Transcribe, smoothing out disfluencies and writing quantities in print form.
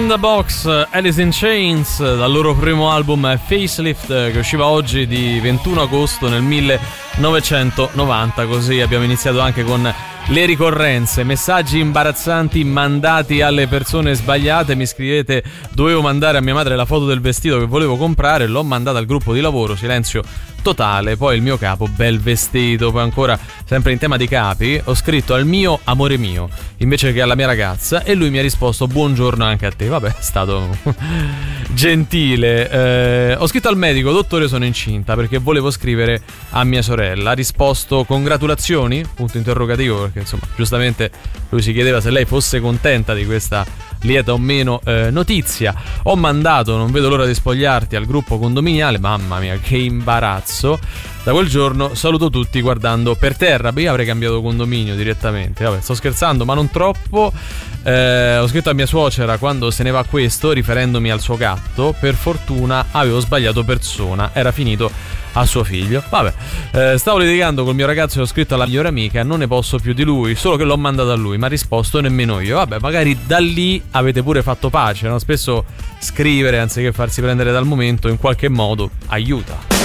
the Box, Alice in Chains, dal loro primo album Facelift, che usciva oggi di 21 agosto nel 1990. Così abbiamo iniziato anche con le ricorrenze, messaggi imbarazzanti mandati alle persone sbagliate. Mi scrivete: dovevo mandare a mia madre la foto del vestito che volevo comprare, l'ho mandata al gruppo di lavoro, silenzio totale. Poi il mio capo, bel vestito. Poi ancora, sempre in tema di capi, ho scritto al mio amore mio invece che alla mia ragazza e lui mi ha risposto buongiorno anche a te. Vabbè, è stato gentile. Ho scritto al medico: dottore, sono incinta, perché volevo scrivere a mia sorella. Ha risposto congratulazioni, punto interrogativo, perché insomma giustamente lui si chiedeva se lei fosse contenta di questa lieta o meno notizia. Ho mandato non vedo l'ora di spogliarti al gruppo condominiale. Mamma mia, che imbarazzo. Da quel giorno saluto tutti guardando per terra. Beh, io avrei cambiato condominio direttamente. Vabbè, sto scherzando, ma non troppo. Ho scritto a mia suocera quando se ne va questo, riferendomi al suo gatto. Per fortuna avevo sbagliato persona, era finito a suo figlio. Vabbè, stavo litigando col mio ragazzo e ho scritto alla migliore amica: non ne posso più di lui, solo che l'ho mandato a lui, ma ha risposto nemmeno io. Vabbè, magari da lì avete pure fatto pace, no? Spesso scrivere anziché farsi prendere dal momento in qualche modo aiuta.